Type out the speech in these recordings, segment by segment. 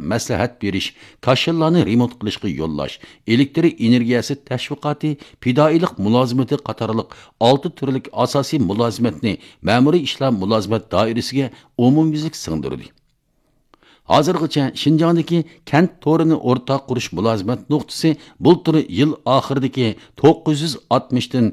maslahat berish, kashillarni remont qilishga yo'llash, elektr energiyasi tashviqoti, fidoilik mulozimati qatorliq 6 turlik asosiy mulozimatni ma'muriy ishlar mulozimat doirasiga umumyuzlik singdirdi. Hozirgacha Şinjandagi kent to'rini o'rtaq qurish mulozimat nuqtasi bultur yil oxiridagi 960 dan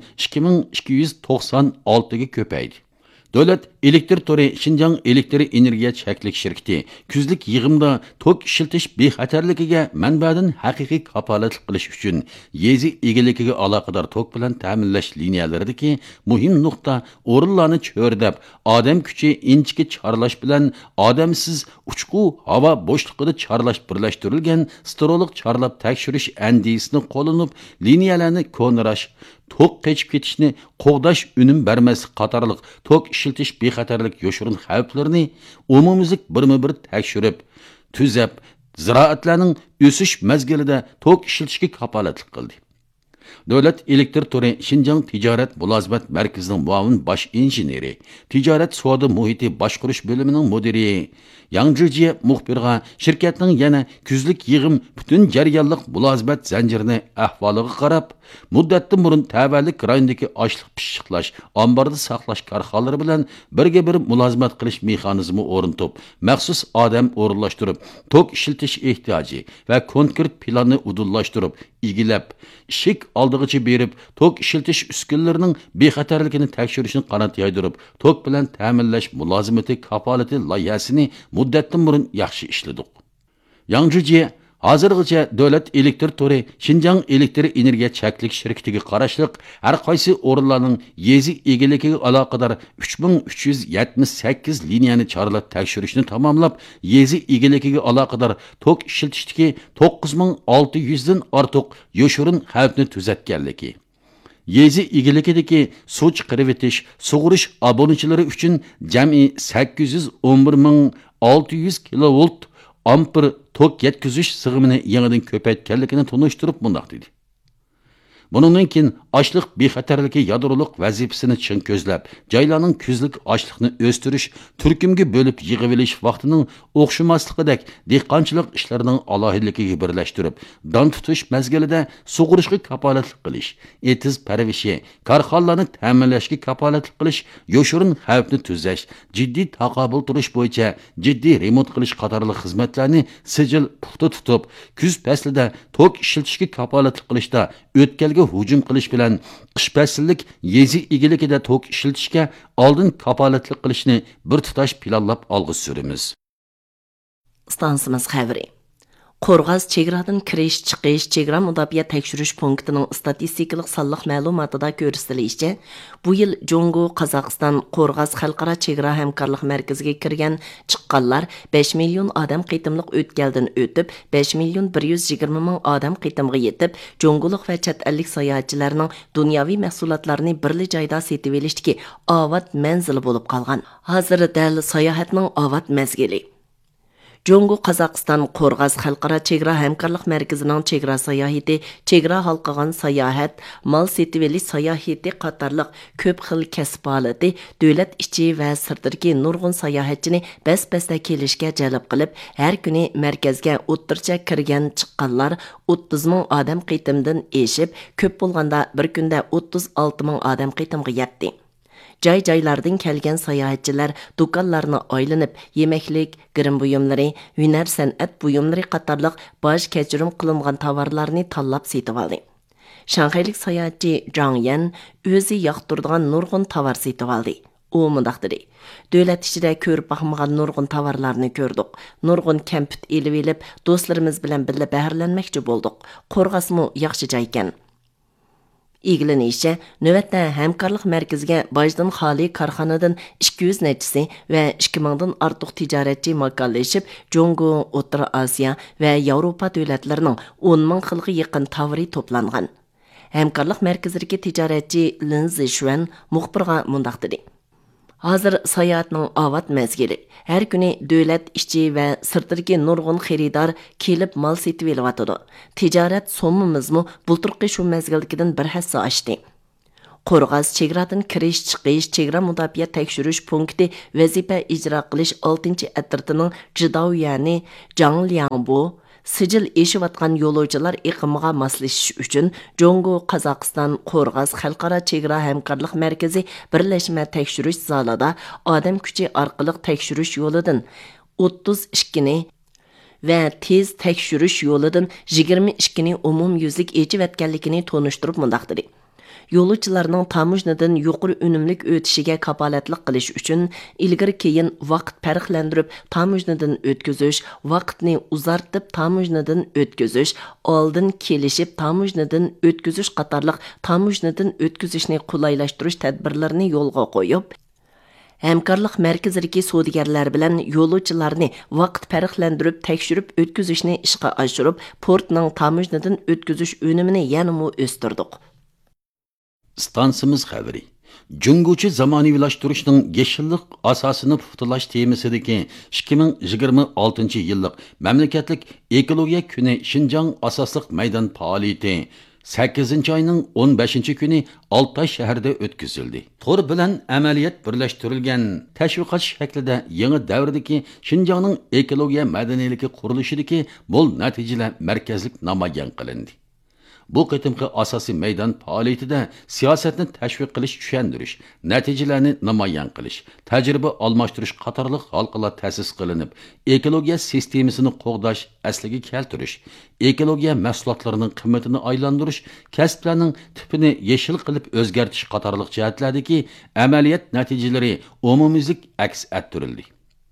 2296 ga ko'paydi. Davlat elektr to'ri Şinjan elektr energiya chaklik shirkati kuzlik yig'imda tok ishiltish bexatarligiga manbadan haqiqiy kapolatlik qilish uchun yezi egaligiga aloqador tok bilan ta'minlash liniyalaridagi muhim nuqta o'rinlarni cho'rdab, odam kuchi inchki chorlash bilan odamsiz uchqu havo bo'shliqida chorlash birlashtirilgan strolog chorlab tekshirish andisini qo'llanib, liniyalarni ko'nirash, tok qechib ketishni qo'g'dash unum bermaslik qatorliq tok ishiltish bexatarlik yoshurun xavflarini umumizlik birma-bir tekshirib, tuzab, ziroatlarning o'sish mezgilida tok ishiltishga kapolatlik qildi. Davlat elektr to'ri Şinjan tijorat mulozimat markazining muavin bosh injeneri, tijorat savdo muhiti boshqarish bo'limining mudiri Yang Zhijiye muxbirga shirkatning yana kuzlik yig'im butun jarayonlik mulozimat zanjirini ahvoliga qarab, muddatdan burun tavallik rayondagi ochliq pishiqlash, omborda saqlash korxonalari bilan birga bir mulozimat qilish mexanizmi o'rnatib, maxsus odam o'rinlashtirib, tok ishiltish ehtiyoji va konkret planni udullashtirib, igilab, ishik oldig'icha berib, tok ishiltish uskunalarining bexatarligini tekshirishni qanot yaydirib, tok bilan ta'minlash mulozimati kapolati loyihasini muddatdan burun yaxshi ishladik. Yang Zhijiye hozirgacha davlat elektr to'ri Şinjan elektr energiya chaklik shirkatiga qarashliq har qaysi o'rinlarning yezi egaligiga aloqador 3378 liniyani chorlab tekshirishni tamomlab, yezi egaligiga aloqador tok ishiltishdagi 9600 dan ortiq yoshurun xavfni tuzatganligi, yezi egiligidagi suv chiqarib etish, sug'urish abonachilari uchun jami 811600 kilovolt ampere tok yetkizish sig'imini yangidan ko'paytganligini tunishtirib bundoq dedi. Buningdan keyin ochliq bexatarligi yadroliq vazifasini chin ko'zlab, joylarning kuzlik ochliqni o'stirish, turkumga bo'lib yig'ib olish vaqtining o'xshamasligidek dehqonchilik ishlarining alohidligiga birlashtirib, don tutish mezgilida sug'urishga kapolatlik qilish, etiz parvishi, korxonalarni ta'minlashga kapolatlik qilish, yoshurun xavfni tuzash, jiddiy taqobil turish bo'yicha jiddiy remont qilish qatorli xizmatlarni sijil puxta tutib, kuz faslida tok ishiltishga kapolatlik qilishda o'tkalga hujum qilish bilan qish fasllik yezi egiligida tok ishiltishga oldin kapolatlik qilishni bir tutash planlab olg'i suramiz. Stansimiz xabari. Qo'rg'az chegaradan kirish, chiqish, chegara mudofaa tekshirish punktining statistikalik sonliq ma'lumotida ko'rsatilishicha, bu yil Jongo Qozog'iston Qo'rg'az xalqaro chegara hamkorlik markaziga kirgan chiqqanlar 5 million odam qitimliq o'tkaldan o'tib, 5 million 120 ming odam qitimga yetib, Jongolik va chet ellik sayohatchilarning dunyoviy mahsulotlarini birli joyda setib olishdagi ovat manzili bo'lib qolgan. Hozir dal sayohatning ovat mezgili. Jongo Qozog'iston Qo'rg'az xalqaro chegara hamkorlik markazining chegara sayohati, chegara halqagan sayohat, mol setib olish sayohati qatorliq ko'p xil kasb holati davlat ichi va sirtdagi nurg'un sayohatchini bas-basda kelishga jalb qilib, har kuni markazga o'ttircha kirgan chiqqanlar 30 ming odam qitimdan eshib, ko'p bo'lganda bir kunda 36 ming odam qitimga yetdi. Joy-joylardan kelgan sayohatchilar do'konlarni aylanib, yemaklik, girim buyumlari, hunar san'at buyumlari qatorliq bosh kechirim qilingan tovarlarni tanlab setib oldi. Shanxaylik sayohatchi Zhang Yan o'zi yoqtirgan nurg'un tovar setib oldi. U mundaq dedi: "Davlat ichida ko'rib baxmagan nurg'un tovarlarni ko'rdik. Nurg'un kampit elib elib, do'stlarimiz bilan birga bahrlanmoqchi bo'ldik. Qo'rg'asmi yaxshi joy ekan." İlgilenişçe, növətdə həmkarlıq mərkəzigə bajdan xali karxanadan 200 nəticisi və 2000-dan artıq ticarətçi makalləşib, Jongo, O'rta Asiya və Avropa dövlətlərinin 10 min xilqə yaxın tavri toplanğan. Həmkarlıq mərkəzidəki ticarətçi Lin Zishuan muxbirga mundaq dedi: Hazır sayohatning avat mezgili. Her kuni davlat ichi va sirtdagi nurg'un xaridor kelib mal setib olyotdi. Tijorat so'mimizmi bulturqi shu mezgildagidan bir hassa oshdi. Qo'rg'az chegaradan kirish-chiqish chegara mudofaa tekshirish punkti vazifa ijro qilish 6-atritining Jidao Jangliangbo sijil eshiyotgan yo'lovchilar iqimiga moslashish uchun Jongo Qozog'iston Qo'rg'az xalqaro chegara hamkorlik markazi birlashma tekshirish zalida odam kuchi orqali tekshirish yo'lidan 32 ni va tez tekshirish yo'lidan 22 ni umumyuzlik echivatganligini tonishtirib mundaq dedi. Yo'lovchilarning tamojnadan yuqori unumlik o'tishiga kapolatlik qilish uchun ilgari keyin vaqt farqlantirib tamojnadan o'tkazish, vaqtni uzartib tamojnadan o'tkazish, oldin kelishib tamojnadan o'tkazish qatorliq tamojnadan o'tkazishni qulaylashtirish tadbirlarini yo'lga qo'yib, hamkorlik markazidagi savdogarlar bilan yo'lovchilarni vaqt farqlantirib tekshirib o'tkazishni ishga oshirib, portning tamojnadan o'tkazish unumini yanada o'stirdik. Stansimiz xabari. Junguchi zamonaviylashtırishning yeshillik asosini puxtalash temasidagi 2026-yillik mamlakatlik ekologiya kuni Xinjiang asosliq maydon faoliyati 8-oyning 15-kuni Altay shahrida o'tkazildi. To'r bilan amaliyat birlashtirilgan tashviqot shaklida yangi davrdagi Xinjiangning ekologiya madaniyligi qurilishidagi mo'l natijalar markazlik namoyon qilindi. Bu qitimqi asosiy maydon faoliyatida siyosatni tashviq qilish, tushundirish, natijalarni namoyon qilish, tajriba almashtirish qatorliq halqalar ta'sis qilinib, ekologiya sistemasini qo'g'dash, asliga keltirish, ekologiya mahsulotlarining qiymatini aylantirish, kasblarning tipini yeshil qilib o'zgartish qatorliq jihatlardagi amaliyat natijalari umumiylik aks ettirildi.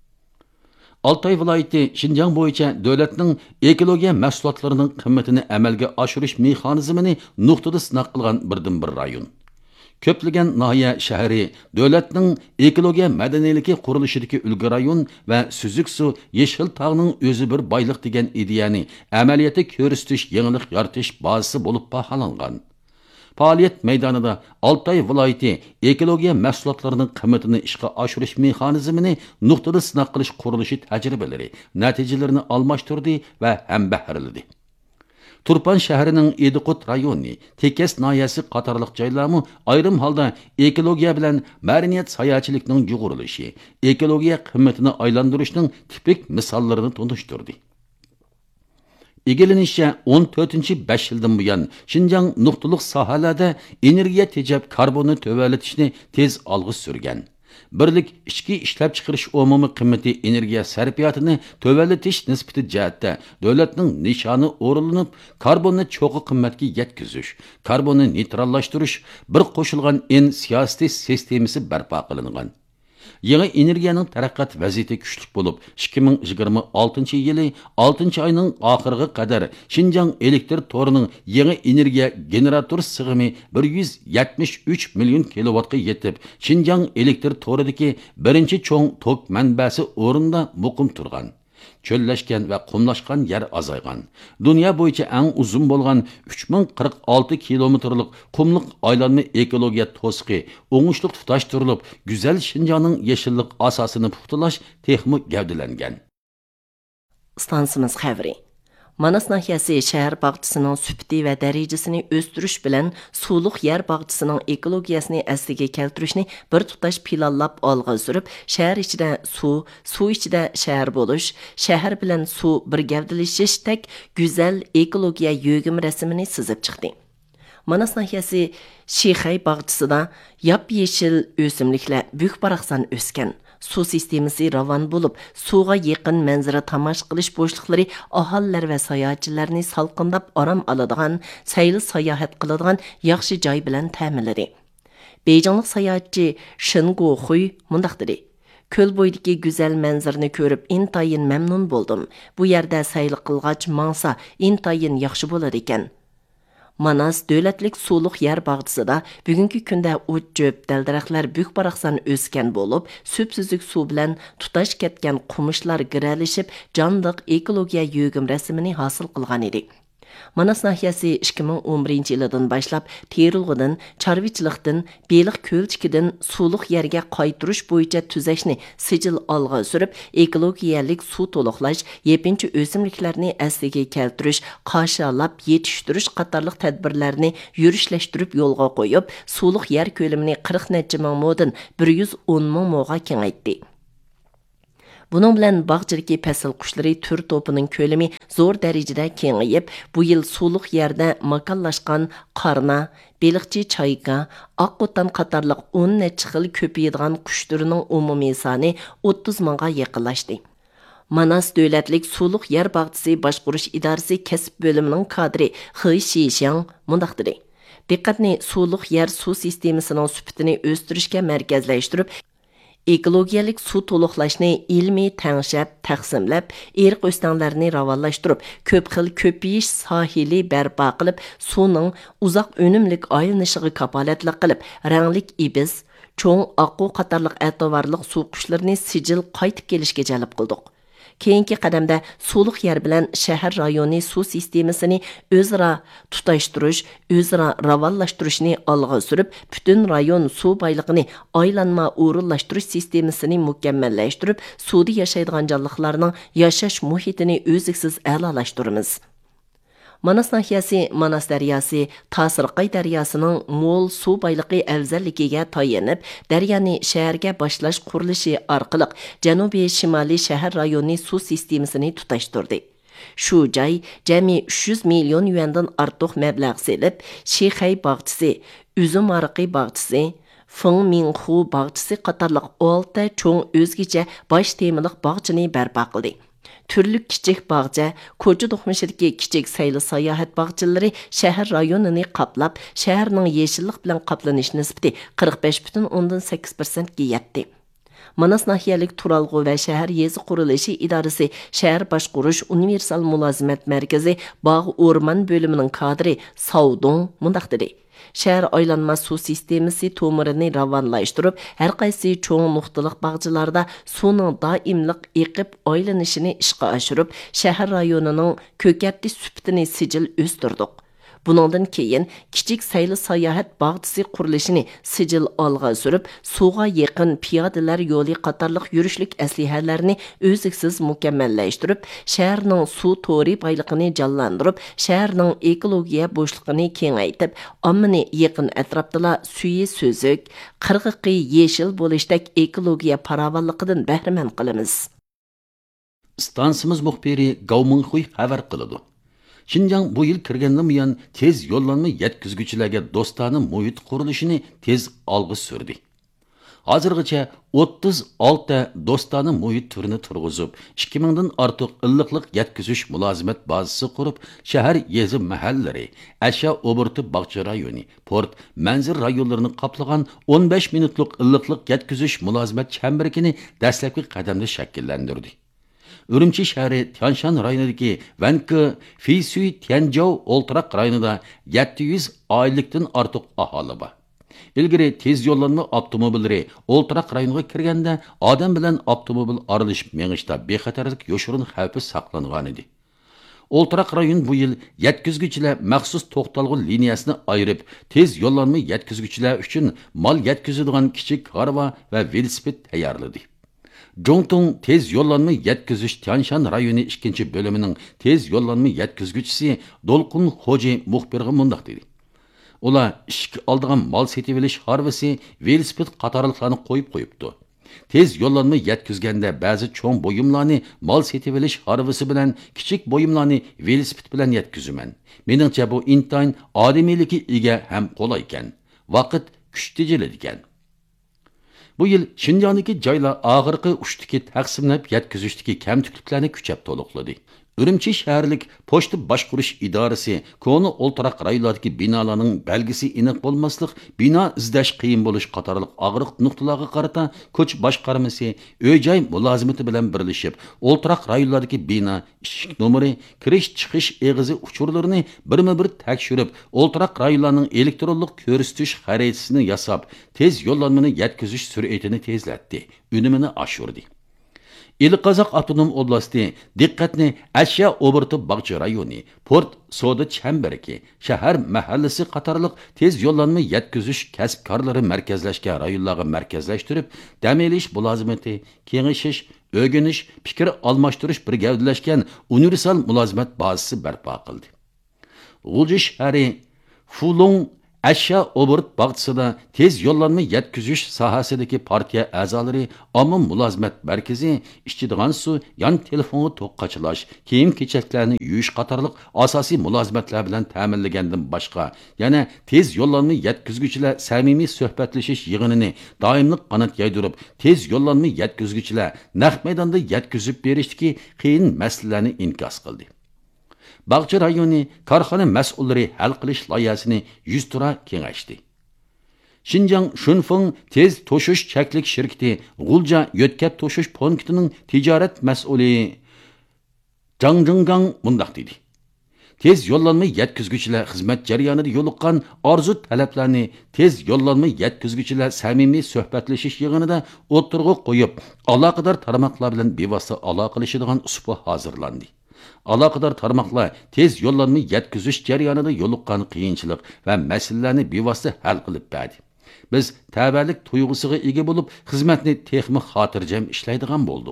Altay viloyati Xinjiang bo'yicha davlatning ekologiya mahsulotlarining qimmatini amalga oshirish mexanizmini nuqtada sinab qilgan birdan-bir rayon. Ko'plagan nahiya shahri davlatning ekologiya madaniyligi qurilishidagi ulgu rayon va Suzuk suv Yeshil tog'ning o'zi bir boylik degan ideyani amaliyotda ko'rsatish, yangilik yaratish bazasi bo'lib baholangan. Faoliyat maydonida Altay viloyati ekologiya mahsulotlarining qimmatini ishga oshirish mexanizmini nuqtada sinab qilish qurilishi tajribalari, natijalarini almashtirdi va hambaharladi. Turpan shahrining Ediqut rayoni, Tekes nahiyasi qatorliq joylarmi ayrim holda ekologiya bilan madaniyat sayohatchiligining yuqurilishi, ekologiya qimmatini aylantirishning tipik misollarini tunishtirdi. Egelenişçe 14-5 yıldan bu yan Xinjiang nuqtaliq sohalarda energiya tejab karbonni töveletishni tez algı sürgen. Birlik ichki ishlab chiqarish umumiy qimmati energiya sarfiyotini töveletish nisbati jihatda davlatning nishoni o'rinlanib, karbonni cho'qi qimmatga yetkazish, karbonni neytrallashtirish bir qo'shilgan siyosiy sistemasi barpo qilingan. Yangi energiyaning taraqqiyot vaziyati kuchli bo'lib, 2026-yili 6-oyning oxiriga qadar Xinjiang elektr torining yangi energiya generator sig'imi 173 million kilovatga yetib, Xinjiang elektr toridagi birinchi cho'ng tok manbasi o'rinda muqim turgan. Çöllashgan va qumlashgan yer azaygan. Dunyo bo'yicha eng uzun bo'lgan 3046 kilometrlik qumliq aylanma ekologiya to'siqi o'ngishli tutashtirilib, go'zal Xinjiangning yeshillik asosini puxtalash texmi gavdalangan. Stansimiz xabari. Manas nahiyasi shahar bog'chisining sufati va darajasini o'stirish bilan suvliq yer bog'chisining ekologiyasini asliga keltirishni bir tutash planlab olg'a surib, shahar ichida suv ichida shahar bo'lish, shahar bilan suv bir gavdalashishdek go'zal ekologiya yo'g'im rasmini chizib chiqdi. Manas nahiyasi Shixay bog'chisida yap-yeshil o'simliklar büyük baraqsan o'sgan. Suv sistemasi ravon bo'lib, suvga yaqin manzara tamash qilish bo'shliqlari aholilar va sayohatchilarni salqindab orom oladigan, sayli sayohat qiladigan yaxshi joy bilan ta'minladi. Beyjinglik sayohatchi Shin Guohui mundaq dedi: Ko'l bo'yidagi go'zal manzarani ko'rib intayin mamnun bo'ldim. Bu yerda sayl qilg'ach mangsa intayin yaxshi bo'ladi ekan. Manas davlatlik suvliq yer bog'chisida bugungi kunda o't jo'p dal-daraxtlar büyük baraqsan o'sgan bo'lib, süpsüzük suv bilan tutash ketgan qumishlar giralishib, jonliq ekologiya yo'g'im rasmini hosil qilgan edi. Manas nahiyasi 2011 yıldan başlap terilg'idan, çarvichilikdan, beliq ko'lchikidan suvliq yerga qaytirish bo'yicha tuzashni sijil olg'a surib, ekologiyalik suv to'liqlash, yepinchi o'simliklarni asliga keltirish, qashалап yetishtirish qatorliq tadbirlarni yurishlashtirib yo'lga qo'yib, suvliq yer ko'lamini 40 necha ming modan 110 ming moga kengaytdi. Bunun bilan bağçılık pəsil quşları tür topuning ko'lami zo'r darajada kengayib, bu yil suvliq yerda makonlashgan qarna, beliqchi chayka, oqqo'tan qatorliq 10 necha xil ko'payadigan qush turining umumiy soni 30 mingga yaqinlashdi. Manas davlatlik suvliq yer bog'chisi boshqarish idorasi kasb bo'limining kadri Xi Shishang mundaq dedi. Diqqatni suvliq yer suv sistemasining sifatini o'stirishga markazlashtirib, ekologiyalik suv to'liqlashni ilmiy tangshab, taqsimlab, eriq o'stanlarni ravonlashtirib, ko'p xil ko'payish sohili barpo qilib, suvning uzoq unumlik aylanishiga kapolatlik qilib, ranglik ibiz, cho'ng oqqu qatorliq atovarliq suv qushlarini sijil qaytib kelishga jalb qildik. Keyingi qadamda suvliq yer bilan shahar rayoni suv sistemasini o'zaro tutashtirish, o'zaro ravonlashtirishni olg'a surib, butun rayon suv boyligini aylanma o'rinlashtirish sistemasini mukammallashtirib, suvda yashaydigan jonliqlarning yashash muhitini o'ziksiz a'lolashtiramiz. Manas nahiyasi, Manas daryosi, Tasirqay daryosining mo'l suv boyligi afzalligiga tayanib, daryoni shaharga boshlash qurilishi orqali janubiy shimoliy shahar rayoni suv sistemasini tutashtirdi. Shu joy jami 300 million yuandan ortiq mablag' selib, Shixay bog'chisi, Uzum ariqi bog'chisi, Feng Minghu bog'chisi qatorliq 6 cho'ng o'zgacha bosh temiliq bog'chini barpo qildi. Türlük kichik bog'cha, ko'cha do'qmishidagi kichik sayli sayohat bog'chalari shahar rayonini qaplab, shaharning yeshillik bilan qaplanish nisbati 45,8% ga yetdi. Manas nahiyalik Turalg'u va shahar yezi qurilishi idorasi shahar boshqarish universal mulozimat markazi bog' o'rmon bo'limining kadri Saudong mundaq dedi. Shahar aylanma suv sistemasi to'mirini ravonlashtirib, har qaysi cho'ng nuqtaliq bog'chalarda suvning doimliq eqib aylanishini ishga oshirib, shahar rayonining ko'katli sifatini sijil o'stirdik. Buningdan keyin kichik sayli sayohat bog'chisi qurilishini sijil olg'a surib, suvga yaqin piyodalar yo'li qatorliq yurishlik aslihalarni o'ziksiz mukammallashtirib, shaharning suv to'ri boyligini jonlantirib, shaharning ekologiya bo'shligini kengaytib, ommani yaqin atrofda suyi so'zuk, qirg'iqi yeshil bo'lishdak ekologiya farovonligidan bahramand qilamiz. Stansimiz muxbiri Gaumingxuy xabar qiladi. Şinjan bu yıl kirgandan buyon tez yo'llanma yetkizuvchilarga do'stona muhit qurilishini tez olg'a surdi. Hozirgacha 36 do'stona muhit turini turg'izib, 2000 dan ortiq illiqlik yetkazish mulozimat bazasi qurib, shahar yezi mahallari, ashyo oburti bog'cha rayoni, port, manzil rayonlarini qoplagan 15 minutlik illiqlik yetkazish mulozimat chambarigini dastlabki qadamda shakllantirdi. Ürümçi şəhəri Tianshan rayonidagi Vanke, Fisui, Tianzhou Oltiraq rayonida 700 oylikdan ortiq aholi bor. Ilgari tez yo'llanma avtomobillari Oltiraq rayoniga kirganda odam bilan avtomobil aralashib mengishda bexatarlik yo'shirin xavfi saqlangan edi. Oltiraq rayon bu yil yetkizuvchilar maxsus to'xtalg'u liniyasini ayirib, tez yo'llanma yetkizuvchilar uchun mol yetkazadigan kichik harva va velosiped tayyorladi. Zhongtong tez yo'llanma yetkazish Tianshan rayoni 2 bo'limining tez yo'llanma yetkazuvchisi Dolqun Xo'ji muxbirga mundaq dedi. Ular ishga oldigan mol setib olish harvasi, velosiped qatorliqlarni qo'yibdi. Tez yo'llanma yetkazganda ba'zi cho'ng bo'yimlarni mol setib olish harvasi bilan, kichik bo'yimlarni velosiped bilan yetkazaman. Meningcha bu intayin odamiyligi ega ham qo'lay ekan. Vaqt kuch tejiladi ekan. Bu yil Şinjandagi joylar og'irqi uchtiki taqsimlab yetkazishdagi kamchiliklarni kuchab to'liqladi. Ürümçi şəhərlik poçta başqurish idorasi konu Oltiraq rayonlardagi binolarning belgisi aniq bo'lmaslik, bino izlash qiyin bo'lish qatorliq og'riq nuqtalarga qarata ko'ch boshqarmasi uy-joy mulozimati bilan birlashib, Oltiraq rayonlardagi bino eshik nomeri, kirish chiqish eg'izi uchurlarini birma-bir tekshirib, Oltiraq rayonlarning elektronlik ko'rsatish xaritasini yasab, tez yo'llanmani yetkazish sur'atini tezlatdi, unumini oshirdi. Eliqazaq avtonom oblasti diqqatni ashyo obrti bog'cha rayoni, port soda chambariki, shahar mahallasi qatorliq tez yo'llanma yetkazish kasbkorlari markazlashgan rayonlarga markazlashtirib, dam olish mulozimati, kengashish, o'rganish, fikr almashtirish bir gavdalashgan universal mulozimat bazasi barpo qildi. G'ulji shahri Fulong ashyo obort bog'chisida tez yo'llanma yetkazish sohasidagi partiya a'zolari omma mulozimat markazi ichadigan suv, yon telefonni to'qqachilash, kiyim-kechaklarni yuvish qatorliq asosiy mulozimatlar bilan ta'minlagandan boshqa, yana tez yo'llanma yetkazuvchilar samimiy suhbatlashish yig'inini doimli qanot yaydirib, tez yo'llanma yetkazuvchilar naq maydonda yetkazib berishdagi qiyin masalalarni inkos qildi. Bog'cha rayoni korxona mas'ullari hal qilish loyihasini 100 tura kengashdi. Xinjiang Shunfeng tez to'shish cheklik shirkati G'ulja yo'tkab to'shish punktining tijorat mas'uli Zhang Zhenggang mundaq dedi. Tez yo'llanma yetkazuvchilar xizmat jarayonida yo'liqqan orzu talablarni tez yo'llanma yetkazuvchilar samimiy suhbatlashish yig'inida o'tirg'i qo'yib, aloqador tarmoqlar bilan bevosita aloqalashadigan usul hozirlandi. Aloqador tarmoqlar tez yo'llanma yetkazish jarayonida yo'liqqan qiyinchilik va masalalarni bevosita hal qilib berdi. Biz tabiiylik tuyg'usiga ega bo'lib, xizmatni texnik xotirjam ishlaydigan bo'ldik.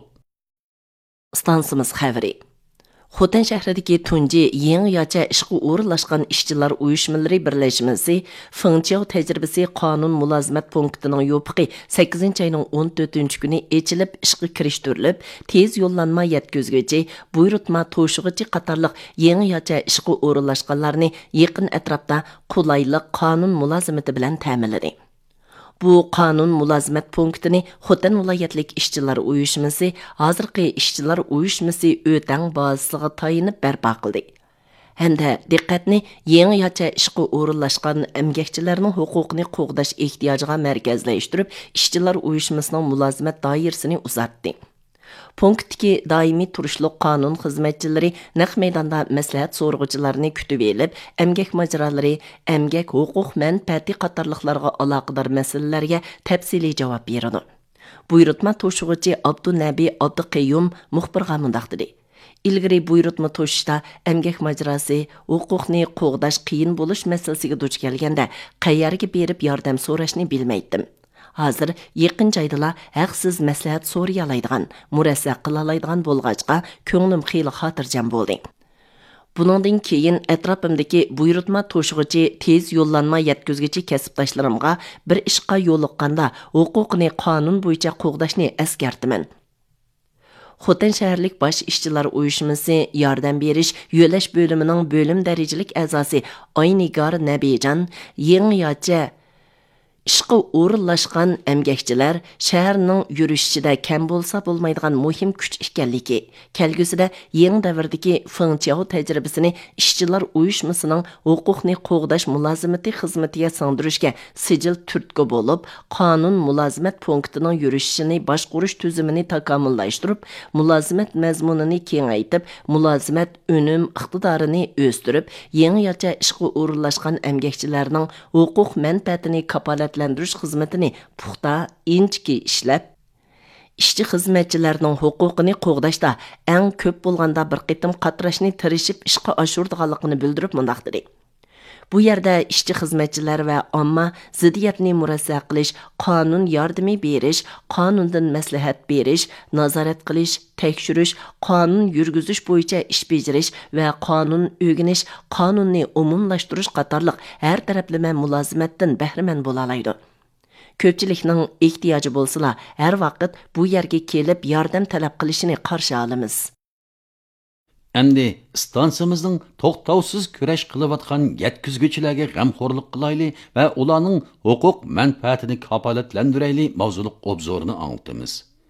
Stansimiz xabari. Xotan shahridagi tunji yangi yacha ishga o'rinlashgan ishchilar uyushmalari birlashmasi Fengqiao tajribasi qonun mulozimat punktining yopiqi 8-oyning 14-kuni ochilib ishga kirishtirilib, tez yo'llanma yetkazguvchi, buyurtma to'shig'ichi qatorliq yangi yacha ishga o'rinlashganlarni yaqin atrofda qulaylik qonun mulozimati bilan ta'minladi. Bu qonun mulozimat punktini Xotan viloyatlik ishchilar uyushmasi, hozirgi ishchilar uyushmasi o'tang bazasiga tayinib barpo qildi. Hamda diqqatni yangi yacha ishga o'rinlashgan emgakchilarning huquqini qo'g'dash ehtiyojiga markazlashtirib, ishchilar uyushmasining mulozimat doirasini uzatdi. Punktdagi doimiy turishliq qonun xizmatchilari naq maydonda maslahat so'rg'uvchilarni kutib elib, emgak majralari, emgak huquq manfaati qatorliqlarga aloqador masalalarga tafsiliy javob beradi. Buyurtma to'shig'ichi Abdunabi Abduqayyum muxbirga mundaq dedi. Ilgari buyurtma to'shishda emgak majrasi huquqni qo'g'dash qiyin bo'lish masalasiga duch kelganda qayerga berib yordam so'rashni bilmaydim. Hazır yaqin joydala haqsiz maslahat so'ray oladigan, murassa qila oladigan bo'lg'achqa ko'nglim xeyli xotirjam bo'ldi. Buningdan keyin atrofimdagi buyurtma to'shig'ichi, tez yo'llanma yetkazuvchi kasbdoshlarimga bir ishqa yo'liqqanda huquqini qonun bo'yicha qo'g'dashni eskartiman. Xotan shaharlik bosh ishchilar uyushmasi yordam berish yo'lash bo'limining bo'lim darajalik a'zosi Oynigar Nabijan yangi yacha ishqa o'rinlashgan emgakchilar shaharning yurishida kam bo'lsa bo'lmaydigan muhim kuch ekanligi, kelgusida yangi davrdagi Fengqiao tajribasini ishchilar uyushmasining huquqni qo'g'dash mulozimati xizmatiga singdirishga sijil turtki bo'lib, qonun mulozimat punktining yurishini boshqarish tuzumini takomillashtirib, mulozimat mazmunini kengaytib, mulozimat unum iqtidorini o'stirib, yangi yacha ishqa o'rinlashgan emgakchilarning huquq manfaatini kapolat xizmatini puxta inchki ishlab, ishchi xizmatchilarning huquqini qo'g'dashda eng ko'p bo'lganda bir qitim qatrashni tirishib ishga oshirdiganligini bildirib mundaq dedi. Bu yerda ishchi xizmatchilar va omma ziddiyatni murassa qilish, qonun yordami berish, qonundan maslahat berish, nazorat qilish, tekshirish, qonun yurgizish bo'yicha ish bajarish va qonun o'rganish, qonunni umumlashtirish qatorliq har taraflama mulozimatdan bahramand bo'la oladi. Ko'pchilikning ehtiyoji bo'lsa, har vaqt bu yerga kelib yordam talab qilishini qarshi olamiz. Endi stansimizning to'xtovsiz kurash qilayotgan yetkazuvchilarga g'amxo'rlik qilayli va ularning huquq manfaatini kapolatlantirayli mavzuliq obzorini anglitamiz.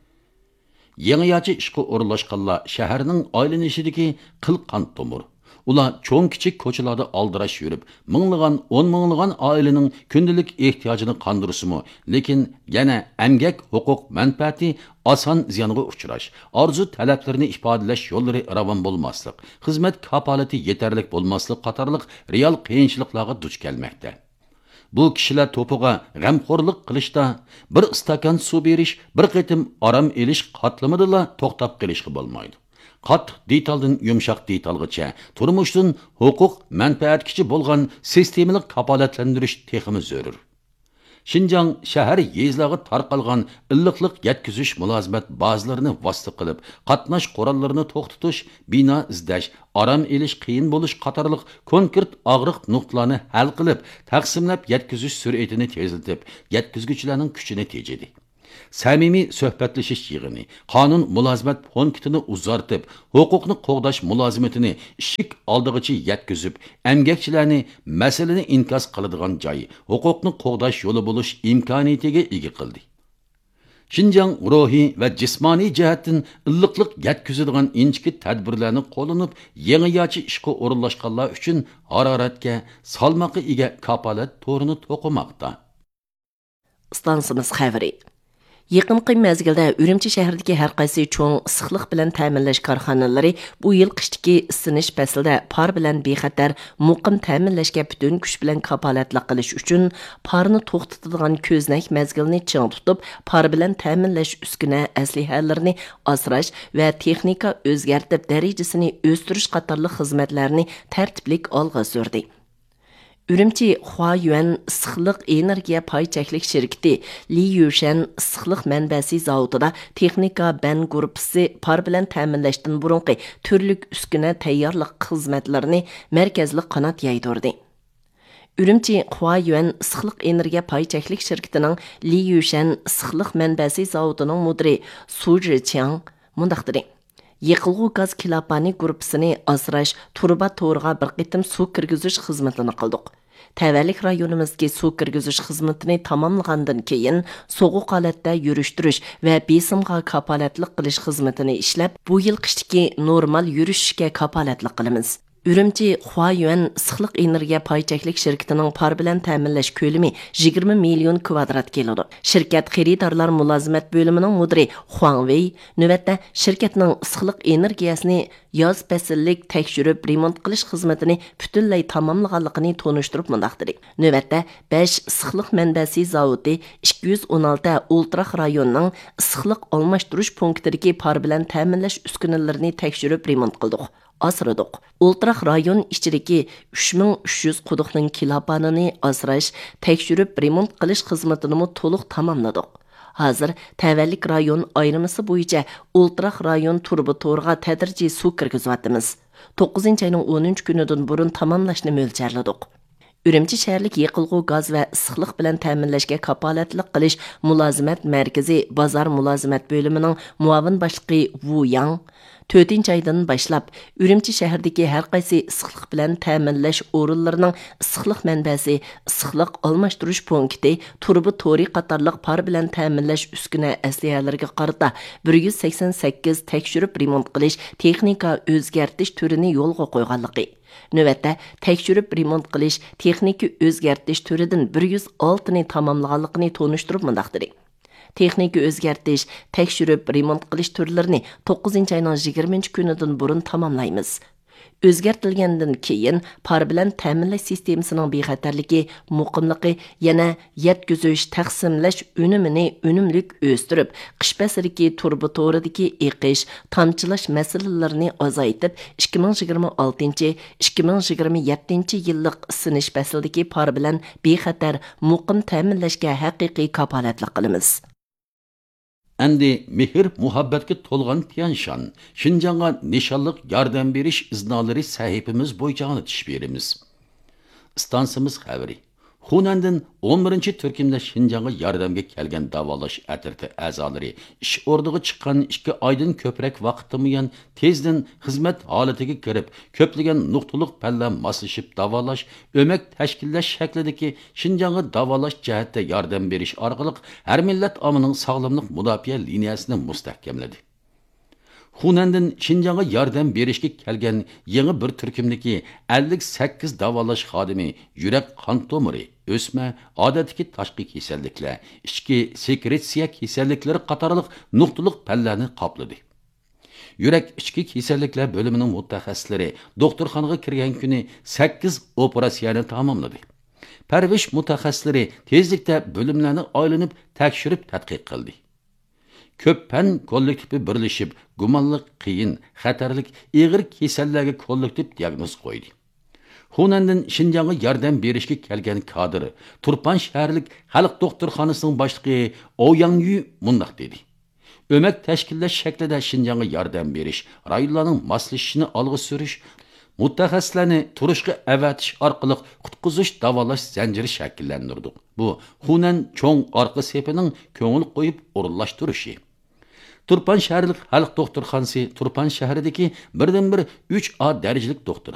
Yangi yacha ishga o'rinlashganlar shaharning aylanishidagi qilqan tomir. Ular cho'ng kichik ko'chalarda aldirash yurib, minglagan, 10 minglagan oilaning kundalik ehtiyojini qondirisimi, lekin yana emgak huquq manfaati oson ziyonga uchrash, orzu talablarini ifodalash yo'llari ravon bo'lmaslik, xizmat kapolati yetarlik bo'lmaslik qatorliq real qiyinchiliklarga duch kelmoqda. Bu kishilar to'piga g'amxo'rlik qilishda bir stakan suv berish, bir qitim orom elish qatlamidala to'xtab qilishga bo'lmaydi. Qattiq detaldan yumshoq detalgacha turmushdan huquq manfaatkichi bo'lgan sistemalik kafolatlantirish texmi zarur. Şinjan şəhər yezlağı tarqalğan illiqliq yetkizish mulozimat bazalarini vosita qilib, qatnash qurollarini to'xtatish, bino izlash, orom elish qiyin bo'lish qatorliq konkret og'riq nuqtalarni hal qilib, taqsimlab yetkizish sur'atini tezlatib, yetkizuvchilarning kuchini tejidi. Samimiy suhbatlashish yig'ini, qonun mulozimat punktini uzartib, huquqni qo'g'dash mulozimatini ishik oldig'icha yetkazib, emgakchilarni masalani inkos qiladigan joy, huquqni qo'g'dash yo'li bo'lish imkoniyatiga ega qildi. Şinjan ruhiy va jismoniy jihatdan illiqliq yetkazadigan inchki tadbirlarni qo'llanib, yangi yochi ishga o'rinlashganlar uchun haroratga, salmoqqa ega kapolat to'rini to'qimoqda. Stansimiz xabari. Yaqinqi mezgilda Ürümçi shahridagi har qaysi cho'ng issiqlik bilan ta'minlash korxonalari bu yil qishdagi isinish faslida par bilan bexatar muqim ta'minlashga butun kuch bilan kapolatlik qilish uchun parni to'xtatadigan ko'znak mezgilni ching tutib, par bilan ta'minlash uskuna aslihalarini asrash va texnika o'zgartib darajasini o'stirish qatorli xizmatlarni tartiblik olg'a surdi. Ürümçi Huayuan issiqlik energiya pay cheklik shirkati Li Yushan issiqlik manbasi zavodida texnika ban guruhi par bilan ta'minlashdan burunqi turlik uskuna tayyorlik xizmatlarini markazli qanot yaydirdi. Ürümçi Huayuan issiqlik energiya pay cheklik shirkatining Li Yushan issiqlik manbasi zavodining mudiri Su Zhiqiang mundaq dedi. Yıqılğı gaz kilapani grupsini asrash, turba to'rg'a bir qitim suv kirgizish xizmatini qildik. Tavallik rayonimizga suv kirgizish xizmatini tamomlagandan keyin so'g'uq holatda yurishtirish va besimga kapolatlik qilish xizmatini ishlab, bu yil qishdagi normal yurishga kapolatlik qilamiz. Ürümçi Huayuan issiqlik energiya pay cheklik shirkatining par bilan ta'minlash ko'lami 20 million kvadrat keladi. Shirkat xaridorlar mulozimat bo'limining mudiri Huang Wei navbatda shirkatning issiqlik energiyasini yoz fasllik tekshirib remont qilish xizmatini butunlay tamomlaganligini tonishtirib mundaq dedi. Navbatda 5 issiqlik manbasi zavodi 216 ultraq rayonning issiqlik almashtirish punktidagi par bilan ta'minlash uskunalarini tekshirib remont qildik. Asradık. Ultraq rayon içideki 3300 quduqning kilopanini asrash, tekshirib remont qilish xizmatini to'liq tamamladik. Hazır tavallik rayon ayrımısı bo'yicha ultraq rayon turbi to'rg'a tadrijiy suv kirgizyapmiz. 9-ayning 10 kunidan burun tamamlashni mo'ljalladik. Ürümçi şəhərlik yıqılğı gaz və issiqlik bilan ta'minlashga kapolatlik qilish mulozimat markazi bozor mulozimat bo'limining muavin boshlig'i Wu Yang 4-aydan boshlab Ürümçi shahridagi har qaysi issiqlik bilan ta'minlash o'rinlarining issiqlik manbasi, issiqlik almashtirish punkti, turbi to'ri qatorliq par bilan ta'minlash uskuna aslihalariga qarata 188 tekshirib remont qilish, texnika o'zgartish turini yo'lga qo'yganligi. Növətdə tekshirib remont qilish, texnika o'zgartish turidan 106 ni tamamlaganligini tonishtirib mundaq dedi. Texnika o'zgartish, tekshirib remont qilish turlarini 9-ayning 20 kunidan burun tamamlaymiz. O'zgartilgandan keyin par bilan ta'minlash sistemasining bexatarligi, muqimligi yana yetkizish, taqsimlash unumini unumlik o'stirib, qish fasliga turbi to'ridagi eqish, tamchilash masalalarini azaytib, 2026-2027 yillik isinish faslidagi par bilan bexatar muqim ta'minlashga haqiqiy kapolatlik qilamiz. Endi mehr muhabbatga to'lgan Tianshan, Şinjan'a nishonliq yordam berish iznolari sahifamiz bo'yicha anglatish beramiz. Stansimiz xabari. Xunandan 11-turkumda Şinjan'a yordamga kelgan davolash atirti a'zolari ish o'rniga chiqqan 2 oydan ko'proq vaqtdan buyon tezdan xizmat holatiga kirib, ko'plagan nuqtaliq palla moslashib davolash, o'mak tashkillash shaklidagi Şinjan'a davolash jihatda yordam berish orqali har millat omining sog'lomlik mudofaa liniyasini mustahkamladi. Xunandan Şinjan'a yordam berishga kelgan yangi bir turkumdagi 58 davolash xodimi yurak qon tomiri, o'sma, odatdagi tashqi kasalliklar, ichki sekresiya kasalliklari qatorliq nuqtaliq pallani qopladi. Yurak ichki kasalliklar bo'limining mutaxassislari doktorxonaga kirgan kuni 8 operatsiyani tamomladi. Parvish mutaxassislari tezlikda bo'limlarni aylanib tekshirib tadqiq qildi. Ko'p fan kollektivi birlashib, gumonliq, qiyin, xatarlik, og'ir kasallarga kollektiv diagnoz qo'ydi. Xunandan Xinjiangga yordam berishga kelgan kadr Turpan shaharlik xalq doktorxonasining boshlig'i Ouyangyu mundaq dedi. Ömek tashkillash shaklida Xinjiangga yordam berish, rayonlarning moslashishini olg'a surish, mutaxassislarni turishga avatish orqali qutqizish davolash zanjiri shakllantirdik. Bu Hunan cho'ng orqa sepining ko'ngil qo'yib o'rinlashtirishi. Turpan shaharlik xalq doktorxonasi Turpan shahridagi birdan-bir 3A darajalik doktor